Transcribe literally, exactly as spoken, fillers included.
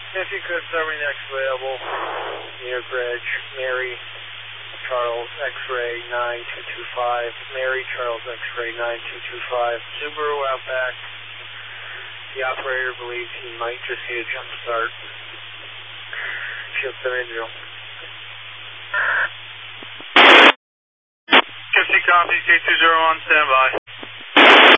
If you could, serving next available, near bridge, Mary Charles X-ray nine two two five, Mary Charles X-ray nine two two five, Subaru Outback. The operator believes he might just need a jump start. Ship the radio. fifty copy, K two zero on standby.